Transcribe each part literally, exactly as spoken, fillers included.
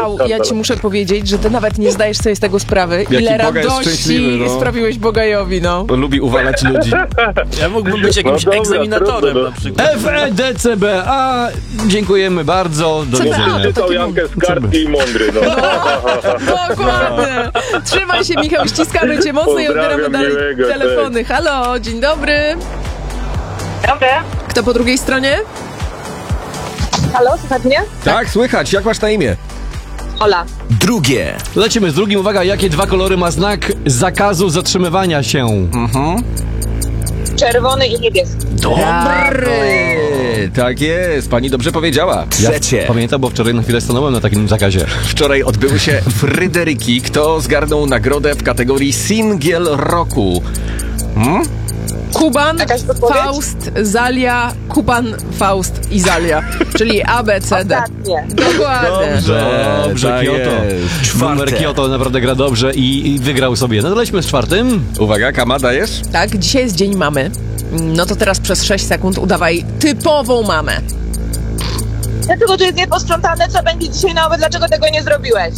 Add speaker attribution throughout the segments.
Speaker 1: Michał, ja ci muszę powiedzieć, że ty nawet nie zdajesz sobie z tego sprawy,
Speaker 2: Jaki
Speaker 1: ile
Speaker 2: Boga jest
Speaker 1: radości
Speaker 2: szczęśliwy, no.
Speaker 1: sprawiłeś Bogajowi, no.
Speaker 2: Bo lubi uwalać ludzi.
Speaker 3: Ja mógłbym być jakimś
Speaker 4: No dobra,
Speaker 3: egzaminatorem
Speaker 4: trudno, no.
Speaker 3: na przykład.
Speaker 5: F E D C B A, dziękujemy bardzo, do
Speaker 1: C B A,
Speaker 5: widzenia.
Speaker 1: to
Speaker 4: Czytał
Speaker 1: taki
Speaker 4: Jankę z kartki i mądry, no.
Speaker 1: Dokładnie. Trzymaj się, Michał, ściskamy cię mocno i odbieramy
Speaker 4: Pozdrawiam,
Speaker 1: dalej
Speaker 4: miłego,
Speaker 1: telefony. Halo, dzień dobry.
Speaker 6: Dobry.
Speaker 1: Kto po drugiej stronie?
Speaker 6: Halo, słychać mnie?
Speaker 2: Tak, słychać. Jak masz na imię?
Speaker 6: Ola.
Speaker 7: Drugie.
Speaker 5: Lecimy z drugim. Uwaga, jakie dwa kolory ma znak zakazu zatrzymywania się?
Speaker 6: Czerwony i niebieski.
Speaker 2: Dobry! Tak jest, pani dobrze powiedziała.
Speaker 7: Trzecie.
Speaker 5: Pamiętam, bo wczoraj na chwilę stanąłem na takim zakazie.
Speaker 2: Wczoraj odbyły się Fryderyki. Kto zgarnął nagrodę w kategorii Singiel Roku? Hmm?
Speaker 1: Kuban,
Speaker 6: Jakaś podpowiedź?
Speaker 1: Faust, Zalia, Kuban, Faust i Zalia. Czyli A, B, C, D.
Speaker 6: Ostatnie.
Speaker 1: Dokładnie.
Speaker 5: Dobrze,
Speaker 2: tak
Speaker 5: Kyoto.
Speaker 2: jest.
Speaker 5: Numer Kyoto naprawdę gra dobrze i, i wygrał sobie. No to lećmy z czwartym.
Speaker 2: Uwaga, Kama, dajesz?
Speaker 1: Tak, dzisiaj jest Dzień Mamy. No to teraz przez sześć sekund udawaj typową mamę.
Speaker 6: Dlaczego tu jest nieposprzątane? Co będzie dzisiaj na obiad? Dlaczego tego nie zrobiłeś?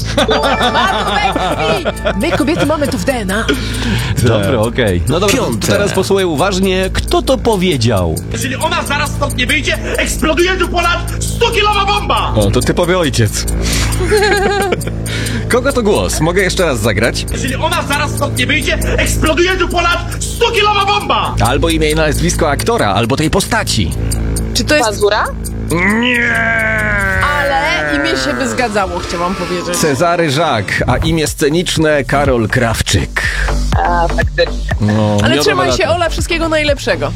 Speaker 1: My kobiety mamy to w D N A.
Speaker 5: Dobra, okej. No dobra, to, to
Speaker 7: Piąte.
Speaker 5: teraz posłuchaj uważnie. Kto to powiedział?
Speaker 8: Jeżeli ona zaraz stąd nie wyjdzie, eksploduje tu ponad sto-kilowa bomba!
Speaker 2: O, to typowy ojciec. Kogo to głos? Mogę jeszcze raz zagrać?
Speaker 8: Jeżeli ona zaraz stąd nie wyjdzie, eksploduje tu ponad sto-kilowa bomba!
Speaker 2: Albo imię i nazwisko aktora, albo tej postaci.
Speaker 1: Czy to jest...
Speaker 6: Pazura?
Speaker 1: Ale imię się by zgadzało, chciałam powiedzieć.
Speaker 2: Cezary Żak, a imię sceniczne Karol Krawczyk.
Speaker 6: A, faktycznie.
Speaker 2: No,
Speaker 1: Ale
Speaker 2: miodowe
Speaker 1: trzymaj
Speaker 2: lata.
Speaker 1: się, Ola, wszystkiego najlepszego.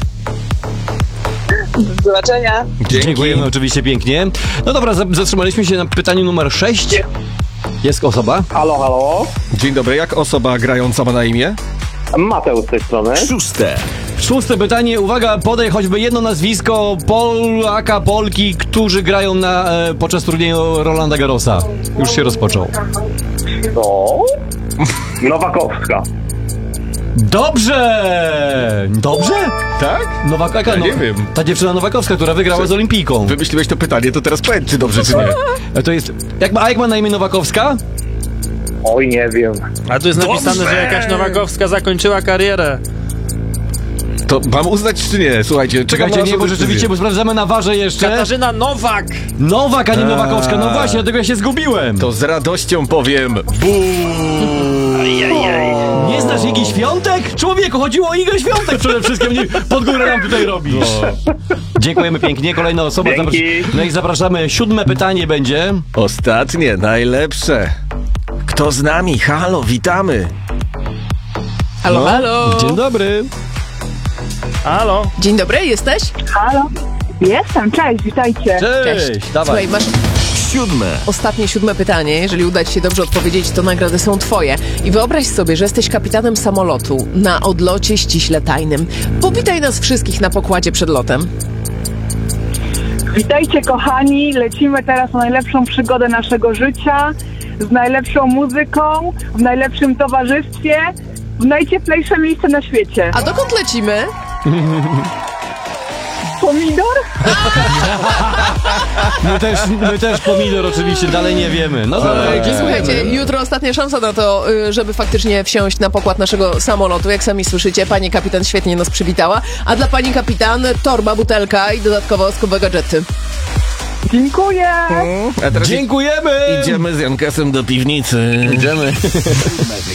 Speaker 6: Do zobaczenia.
Speaker 2: Dzięki.
Speaker 5: Dziękujemy oczywiście pięknie. No dobra, za- zatrzymaliśmy się na pytaniu numer sześć. Jest osoba?
Speaker 9: Halo, halo.
Speaker 2: Dzień dobry, jak osoba grająca ma na imię?
Speaker 9: Mateusz z tej strony.
Speaker 7: Szóste.
Speaker 5: Szóste pytanie. Uwaga, podaj choćby jedno nazwisko Polaka, Polki, którzy grają na, e, podczas turnieju Rolanda Garrosa. Już się rozpoczął.
Speaker 9: No. Nowakowska.
Speaker 5: Dobrze! Dobrze?
Speaker 2: Tak?
Speaker 5: Nowaka,
Speaker 2: Ja
Speaker 5: no,
Speaker 2: nie wiem.
Speaker 5: ta dziewczyna Nowakowska, która wygrała z Olimpijką.
Speaker 2: Wymyśliłeś to pytanie, to teraz powiedz, czy dobrze, czy nie.
Speaker 5: E, To jest... Jak, ma- a jak ma na imię Nowakowska?
Speaker 9: Oj, nie wiem.
Speaker 3: A tu jest napisane, że jakaś Nowakowska zakończyła karierę.
Speaker 2: To mam uznać, czy nie? Słuchajcie, czekam
Speaker 5: Czekajcie,
Speaker 2: na
Speaker 5: nie,
Speaker 2: waszą
Speaker 5: bo
Speaker 2: decyzję.
Speaker 5: rzeczywiście, bo sprawdzamy na warze jeszcze.
Speaker 3: Katarzyna Nowak!
Speaker 5: Nowak, a nie Nowakowska. No właśnie, dlatego ja się zgubiłem.
Speaker 2: To z radością powiem.
Speaker 5: Nie znasz Igi Świątek? Człowieku, chodziło o Igę Świątek przede wszystkim. Nie, pod górę nam tutaj robisz. Dziękujemy pięknie. Kolejna osoba.
Speaker 9: Dzięki.
Speaker 5: Zapras- no i zapraszamy. Siódme pytanie będzie.
Speaker 2: Ostatnie, najlepsze. Kto z nami? Halo, witamy.
Speaker 1: Halo,
Speaker 2: No.
Speaker 1: halo.
Speaker 5: Dzień dobry.
Speaker 3: Halo?
Speaker 1: Dzień dobry, jesteś?
Speaker 10: Halo? Jestem, cześć, witajcie.
Speaker 5: Cześć. Dawaj.
Speaker 1: Słuchaj, masz
Speaker 7: Siódme.
Speaker 1: ostatnie siódme pytanie. Jeżeli uda ci się dobrze odpowiedzieć, to nagrody są twoje. I wyobraź sobie, że jesteś kapitanem samolotu na odlocie ściśle tajnym. Powitaj nas wszystkich na pokładzie przed lotem.
Speaker 10: Witajcie kochani, lecimy teraz na najlepszą przygodę naszego życia, z najlepszą muzyką, w najlepszym towarzystwie, w najcieplejsze miejsce na świecie.
Speaker 1: A dokąd lecimy?
Speaker 10: Pomidor?
Speaker 5: My też, my też pomidor oczywiście, dalej nie wiemy. No dobra,
Speaker 1: Słuchajcie, jutro ostatnia szansa na to, y, żeby faktycznie wsiąść na pokład naszego samolotu. Jak sami słyszycie, pani kapitan świetnie nas przywitała. A dla pani kapitan torba, butelka i dodatkowo skowe gadżety.
Speaker 10: Dziękuję!
Speaker 2: A teraz
Speaker 5: Dziękujemy.
Speaker 2: idziemy z Jankesem do piwnicy.
Speaker 5: Idziemy.